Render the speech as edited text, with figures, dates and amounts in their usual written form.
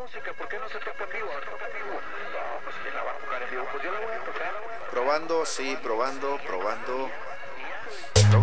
música, ¿por qué no se toca en vivo? ¿Toca en vivo? No, pues ¿quién la va a tocar en vivo? Pues yo la voy a tocar. Probando, sí, probando.